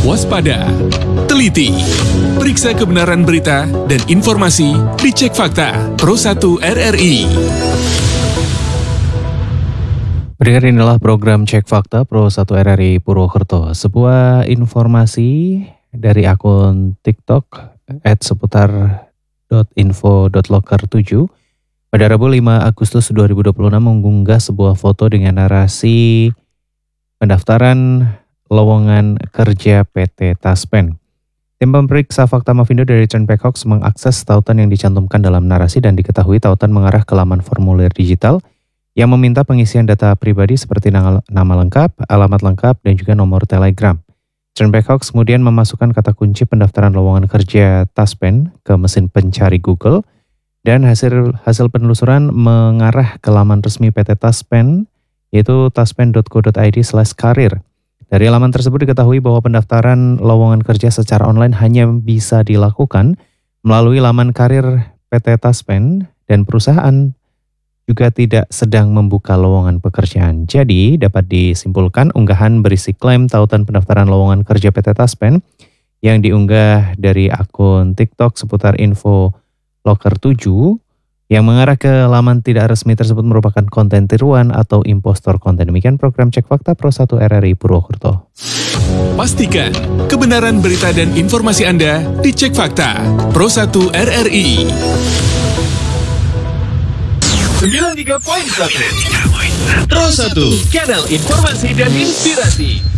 waspada, teliti, periksa kebenaran berita dan informasi di Cek Fakta Pro 1 RRI. Berikut inilah program Cek Fakta Pro 1 RRI Purwokerto. Sebuah informasi dari akun TikTok @seputar.info.loker7 pada Rabu 5 Agustus 2026 mengunggah sebuah foto dengan narasi pendaftaran lowongan kerja PT Taspen. Tim pemeriksa fakta Mavindo dari Trendpack Hoax mengakses tautan yang dicantumkan dalam narasi dan diketahui tautan mengarah ke laman formulir digital yang meminta pengisian data pribadi seperti nama lengkap, alamat lengkap, dan juga nomor telegram. Trendpack Hoax kemudian memasukkan kata kunci pendaftaran lowongan kerja Taspen ke mesin pencari Google dan hasil penelusuran mengarah ke laman resmi PT Taspen yaitu taspen.co.id/karir. Dari laman tersebut diketahui bahwa pendaftaran lowongan kerja secara online hanya bisa dilakukan melalui laman karir PT Taspen dan perusahaan juga tidak sedang membuka lowongan pekerjaan. Jadi dapat disimpulkan unggahan berisi klaim tautan pendaftaran lowongan kerja PT Taspen yang diunggah dari akun TikTok seputar info Loker 7 yang mengarah ke laman tidak resmi tersebut merupakan konten tiruan atau impostor konten. Demikian program Cek Fakta Pro 1 RRI Purwokerto. Pastikan kebenaran berita dan informasi Anda di Cek Fakta Pro 1 RRI. 93.1 Pro 1, channel informasi dan inspirasi.